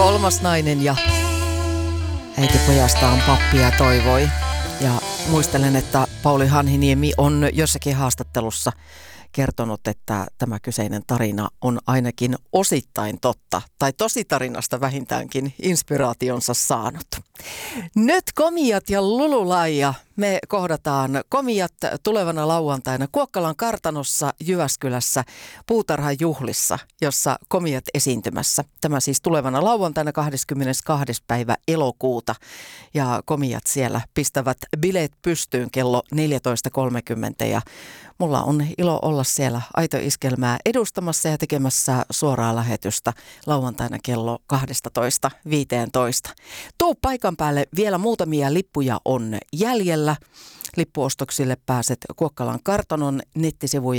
Kolmas nainen ja äiti pojastaan pappia toivoi. Ja muistelen, että Pauli Hanhiniemi on jossakin haastattelussa kertonut, että tämä kyseinen tarina on ainakin osittain totta, tai tositarinasta vähintäänkin inspiraationsa saanut. Nyt Komiat ja Lululaija. Me kohdataan Komiat tulevana lauantaina Kuokkalan kartanossa Jyväskylässä puutarhajuhlissa, jossa Komiat esiintymässä. Tämä siis tulevana lauantaina 22. päivä elokuuta. Ja Komiat siellä pistävät bileet pystyyn kello 14.30 ja mulla on ilo olla siellä Aito-iskelmää edustamassa ja tekemässä suoraa lähetystä lauantaina kello 12.15. Tuu paikan päälle, vielä muutamia lippuja on jäljellä. Lippuostoksille pääset Kuokkalan kartanon nettisivujen